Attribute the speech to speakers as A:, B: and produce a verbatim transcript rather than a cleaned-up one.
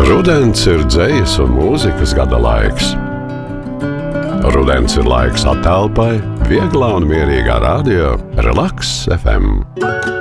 A: Rudens ir dzejas un mūzikas gada laiks. Rudens ir laiks attelpai, vieglā un mierīgā radio Relaks F M.